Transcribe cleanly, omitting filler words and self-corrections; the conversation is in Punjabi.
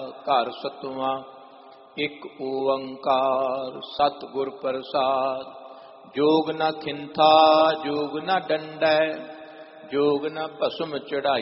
ਘਰ ਸਤਵਾਂ। ਇੱਕ ਓੰਕਾਰ ਸਤਿਗੁਰ ਪ੍ਰਸਾਦ। ਜੋਗ ਨ ਖਿੰਥਾ ਜੋਗ ਨ ਡੰਡੈ, ਜੋਗ ਨ ਭਸਮ ਚੜਾਈ।